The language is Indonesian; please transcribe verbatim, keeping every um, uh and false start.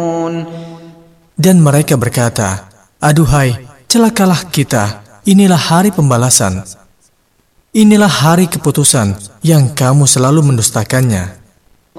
Dan mereka berkata, aduhai, celakalah kita, inilah hari pembalasan. Inilah hari keputusan yang kamu selalu mendustakannya.